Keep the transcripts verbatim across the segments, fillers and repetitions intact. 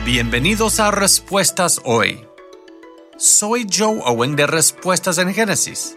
Bienvenidos a Respuestas Hoy. Soy Joe Owen de Respuestas en Génesis.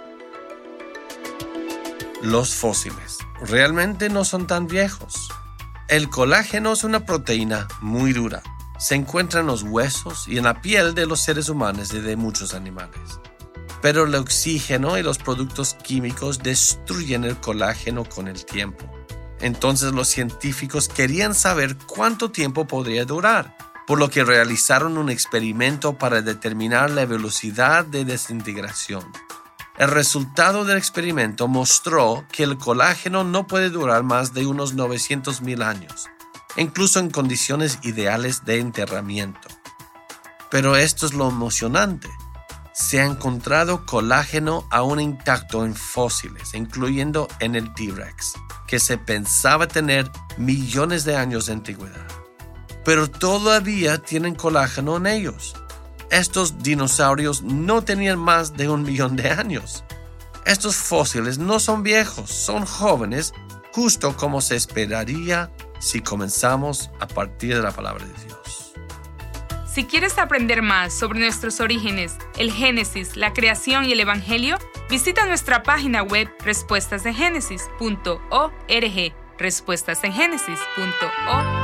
Los fósiles realmente no son tan viejos. El colágeno es una proteína muy dura. Se encuentra en los huesos y en la piel de los seres humanos y de muchos animales. Pero el oxígeno y los productos químicos destruyen el colágeno con el tiempo. Entonces los científicos querían saber cuánto tiempo podría durar, por lo que realizaron un experimento para determinar la velocidad de desintegración. El resultado del experimento mostró que el colágeno no puede durar más de unos novecientos mil años, incluso en condiciones ideales de enterramiento. Pero esto es lo emocionante. Se ha encontrado colágeno aún intacto en fósiles, incluyendo en el T-Rex, que se pensaba tener millones de años de antigüedad. Pero todavía tienen colágeno en ellos. Estos dinosaurios no tenían más de un millón de años. Estos fósiles no son viejos, son jóvenes, justo como se esperaría si comenzamos a partir de la palabra de Dios. Si quieres aprender más sobre nuestros orígenes, el Génesis, la creación y el Evangelio, visita nuestra página web respuestas en génesis punto org, respuestas en génesis punto org.